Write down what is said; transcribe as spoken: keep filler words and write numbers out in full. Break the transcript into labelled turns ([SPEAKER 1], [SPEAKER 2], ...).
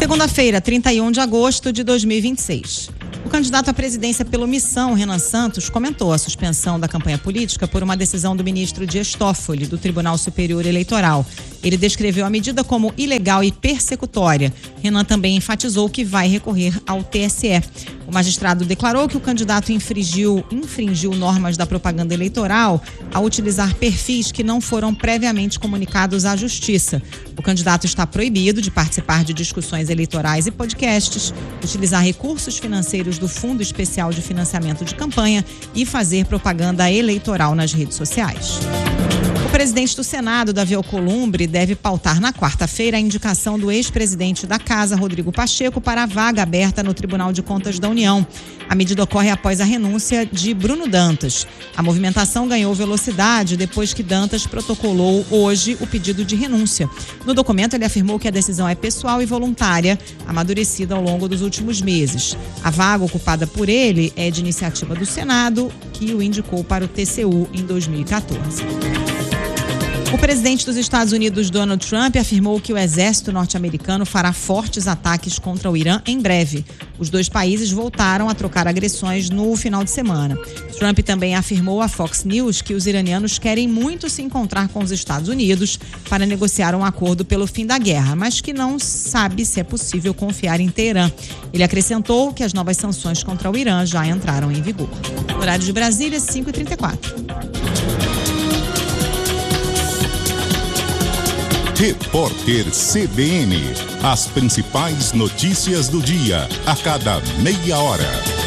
[SPEAKER 1] Segunda-feira, trinta e um de agosto de dois mil e vinte e seis. O candidato à presidência pela omissão, Renan Santos, comentou a suspensão da campanha política por uma decisão do ministro Dias Toffoli, do Tribunal Superior Eleitoral. Ele descreveu a medida como ilegal e persecutória. Renan também enfatizou que vai recorrer ao T S E. O magistrado declarou que o candidato infringiu, infringiu normas da propaganda eleitoral ao utilizar perfis que não foram previamente comunicados à Justiça. O candidato está proibido de participar de discussões eleitorais e podcasts, utilizar recursos financeiros do Fundo Especial de Financiamento de Campanha e fazer propaganda eleitoral nas redes sociais. O presidente do Senado, Davi Alcolumbre, deve pautar na quarta-feira a indicação do ex-presidente da Casa, Rodrigo Pacheco, para a vaga aberta no Tribunal de Contas da União. A medida ocorre após a renúncia de Bruno Dantas. A movimentação ganhou velocidade depois que Dantas protocolou hoje o pedido de renúncia. No documento, ele afirmou que a decisão é pessoal e voluntária, amadurecida ao longo dos últimos meses. A vaga ocupada por ele é de iniciativa do Senado, que o indicou para o T C U em dois mil e quatorze. O presidente dos Estados Unidos, Donald Trump, afirmou que o exército norte-americano fará fortes ataques contra o Irã em breve. Os dois países voltaram a trocar agressões no final de semana. Trump também afirmou à Fox News que os iranianos querem muito se encontrar com os Estados Unidos para negociar um acordo pelo fim da guerra, mas que não sabe se é possível confiar em Teherã. Ele acrescentou que as novas sanções contra o Irã já entraram em vigor. Horário de Brasília, cinco e trinta e quatro.
[SPEAKER 2] Repórter C B N. As principais notícias do dia, a cada meia hora.